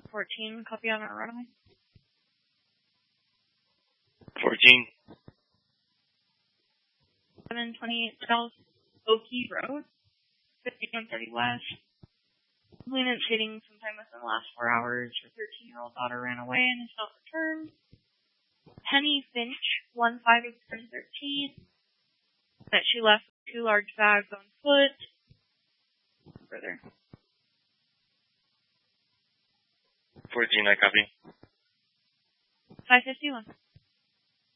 14, copy on our runway. 14. 728 South Oakey Road, 5130 West. Complainant stating sometime within the last 4 hours, her 13-year-old daughter ran away and has not returned. Penny Finch, 1-5-13, that she left with 2 large bags on foot. Further. 14, I copy. 551.